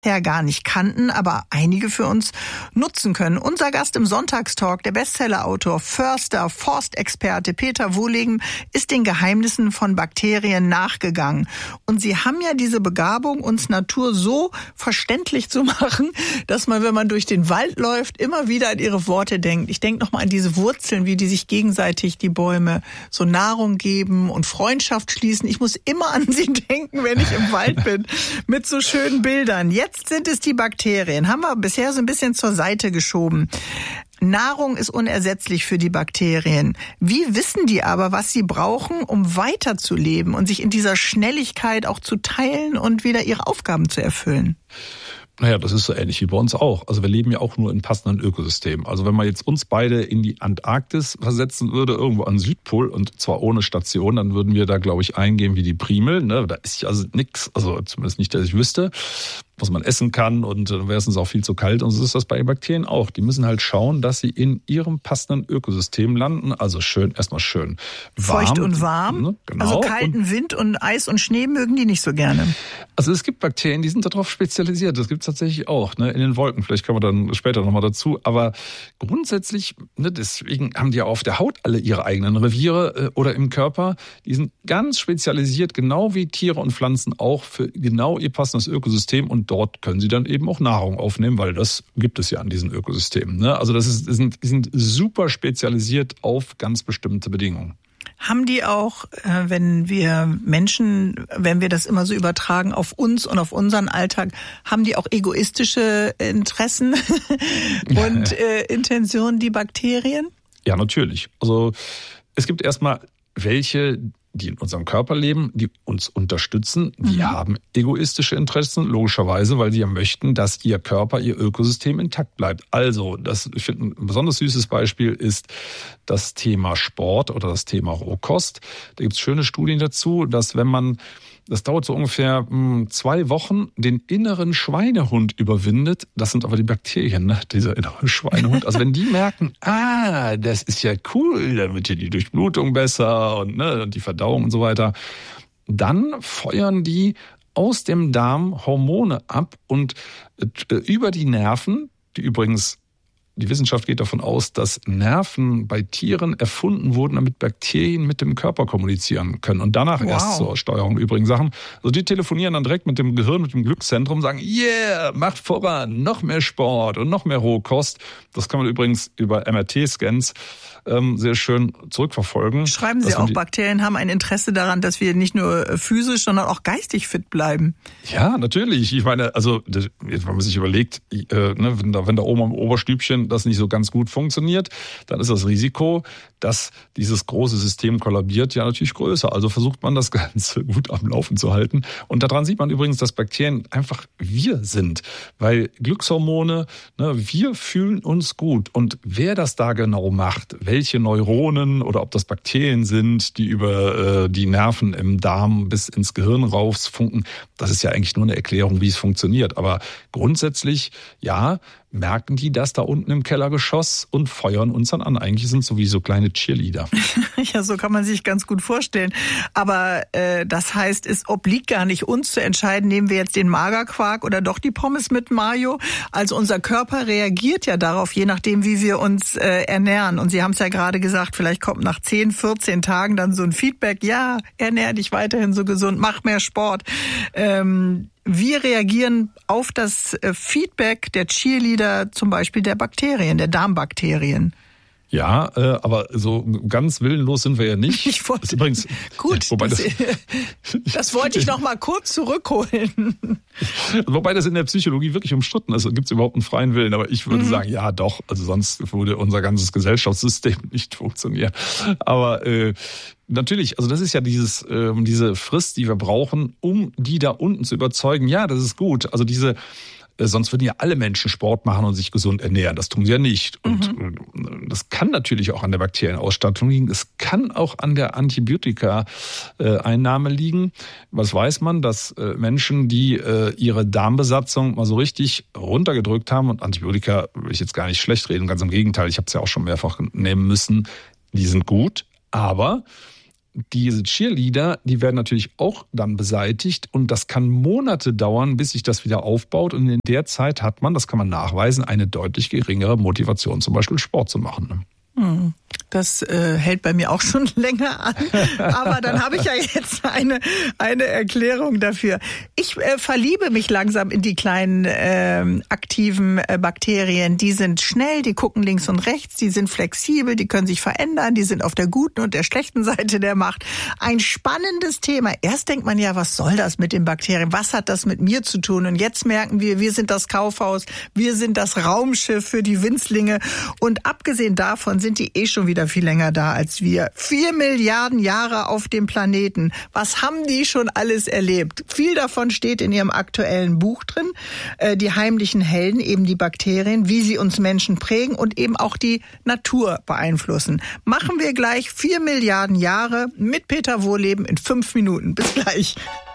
gar nicht kannten, aber einige für uns nutzen können. Unser Gast im Sonntagstalk, der Bestsellerautor, Förster, Forstexperte Peter Wohlleben, ist den Geheimnissen von Bakterien nachgegangen. Und sie haben ja diese Begabung, uns Natur so verständlich zu machen, dass man, wenn man durch den Wald läuft, immer wieder an ihre Worte denkt. Ich denke nochmal an diese Wurzeln, wie die sich gegenseitig, die Bäume, so Nahrung geben und Freundschaft schließen. Ich muss immer an sie denken, wenn ich im Wald bin, mit so schönen Bildern. Jetzt sind es die Bakterien. Haben wir bisher so ein bisschen zur Seite geschoben. Nahrung ist unersetzlich für die Bakterien. Wie wissen die aber, was sie brauchen, um weiterzuleben und sich in dieser Schnelligkeit auch zu teilen und wieder ihre Aufgaben zu erfüllen? Naja, das ist so ähnlich wie bei uns auch. Also wir leben ja auch nur in passenden Ökosystemen. Also wenn man jetzt uns beide in die Antarktis versetzen würde, irgendwo an den Südpol und zwar ohne Station, dann würden wir da, glaube ich, eingehen wie die Primel. Ne? Da ist ja also nichts, also zumindest nicht, dass ich wüsste, was man essen kann, und dann wäre es uns auch viel zu kalt. Und so ist das bei Bakterien auch. Die müssen halt schauen, dass sie in ihrem passenden Ökosystem landen. Also erstmal schön warm. Feucht und warm. Ne? Genau. Also kalten Wind und Eis und Schnee mögen die nicht so gerne. Also es gibt Bakterien, die sind darauf spezialisiert. Das gibt es tatsächlich auch, ne? In den Wolken. Vielleicht kommen wir dann später nochmal dazu. Aber grundsätzlich, ne, deswegen haben die ja auf der Haut alle ihre eigenen Reviere oder im Körper. Die sind ganz spezialisiert, genau wie Tiere und Pflanzen auch, für genau ihr passendes Ökosystem. Und dort können sie dann eben auch Nahrung aufnehmen, weil das gibt es ja an diesen Ökosystemen. Ne? Also sind super spezialisiert auf ganz bestimmte Bedingungen. Haben die auch, wenn wir Menschen, wenn wir das immer so übertragen auf uns und auf unseren Alltag, haben die auch egoistische Interessen und Intentionen, die Bakterien? Ja, natürlich. Also es gibt erstmal welche, die in unserem Körper leben, die uns unterstützen, die haben egoistische Interessen, logischerweise, weil sie ja möchten, dass ihr Körper, ihr Ökosystem intakt bleibt. Also, ich finde, ein besonders süßes Beispiel ist das Thema Sport oder das Thema Rohkost. Da gibt es schöne Studien dazu, dass das dauert so ungefähr 2 Wochen, den inneren Schweinehund überwindet. Das sind aber die Bakterien, ne? Dieser innere Schweinehund. Also wenn die merken, das ist ja cool, dann wird hier die Durchblutung besser und die Verdauung und so weiter, dann feuern die aus dem Darm Hormone ab und über die Nerven, die übrigens, die Wissenschaft geht davon aus, dass Nerven bei Tieren erfunden wurden, damit Bakterien mit dem Körper kommunizieren können. Und danach erst zur Steuerung übrigen Sachen. Also die telefonieren dann direkt mit dem Gehirn, mit dem Glückszentrum, sagen, yeah, macht voran, noch mehr Sport und noch mehr Rohkost. Das kann man übrigens über MRT-Scans sehr schön zurückverfolgen. Schreiben Sie auch, Bakterien haben ein Interesse daran, dass wir nicht nur physisch, sondern auch geistig fit bleiben. Ja, natürlich. Ich meine, also wenn man sich überlegt, wenn da oben am Oberstübchen das nicht so ganz gut funktioniert, dann ist das Risiko, dass dieses große System kollabiert, ja natürlich größer. Also versucht man das Ganze gut am Laufen zu halten. Und daran sieht man übrigens, dass Bakterien einfach wir sind. Weil Glückshormone, wir fühlen uns gut. Und wer das da genau macht, welche Neuronen oder ob das Bakterien sind, die über die Nerven im Darm bis ins Gehirn rausfunken, das ist ja eigentlich nur eine Erklärung, wie es funktioniert. Aber grundsätzlich, ja, merken die das da unten im Kellergeschoss und feuern uns dann an. Eigentlich sind es so wie so kleine Cheerleader. Ja, so kann man sich ganz gut vorstellen. Aber das heißt, es obliegt gar nicht uns zu entscheiden, nehmen wir jetzt den Magerquark oder doch die Pommes mit Mayo. Also unser Körper reagiert ja darauf, je nachdem, wie wir uns ernähren. Und Sie haben es ja gerade gesagt, vielleicht kommt nach 10, 14 Tagen dann so ein Feedback, ja, ernähr dich weiterhin so gesund, mach mehr Sport. Wir reagieren auf das Feedback der Cheerleader, zum Beispiel der Bakterien, der Darmbakterien. Ja, aber so ganz willenlos sind wir ja nicht. Ich wollte, das übrigens, gut, das wollte ich noch mal kurz zurückholen. Wobei das in der Psychologie wirklich umstritten ist. Gibt es überhaupt einen freien Willen? Aber ich würde sagen, ja doch. Also sonst würde unser ganzes Gesellschaftssystem nicht funktionieren. Aber natürlich, also das ist ja diese Frist, die wir brauchen, um die da unten zu überzeugen. Ja, das ist gut. Also sonst würden ja alle Menschen Sport machen und sich gesund ernähren. Das tun sie ja nicht. Und das kann natürlich auch an der Bakterienausstattung liegen. Es kann auch an der Antibiotika-Einnahme liegen. Was weiß man? Dass Menschen, die ihre Darmbesatzung mal so richtig runtergedrückt haben, und Antibiotika will ich jetzt gar nicht schlecht reden, ganz im Gegenteil, ich habe es ja auch schon mehrfach nehmen müssen, die sind gut, aber diese Cheerleader, die werden natürlich auch dann beseitigt und das kann Monate dauern, bis sich das wieder aufbaut und in der Zeit hat man, das kann man nachweisen, eine deutlich geringere Motivation, zum Beispiel Sport zu machen. Das hält bei mir auch schon länger an. Aber dann habe ich ja jetzt eine Erklärung dafür. Ich verliebe mich langsam in die kleinen aktiven Bakterien. Die sind schnell, die gucken links und rechts, die sind flexibel, die können sich verändern, die sind auf der guten und der schlechten Seite der Macht. Ein spannendes Thema. Erst denkt man ja, was soll das mit den Bakterien? Was hat das mit mir zu tun? Und jetzt merken wir sind das Kaufhaus, wir sind das Raumschiff für die Winzlinge. Und abgesehen davon sind die schon wieder viel länger da als wir. 4 Milliarden Jahre auf dem Planeten. Was haben die schon alles erlebt? Viel davon steht in ihrem aktuellen Buch drin. Die heimlichen Helden, eben die Bakterien, wie sie uns Menschen prägen und eben auch die Natur beeinflussen. Machen wir gleich 4 Milliarden Jahre mit Peter Wohlleben in 5 Minuten. Bis gleich.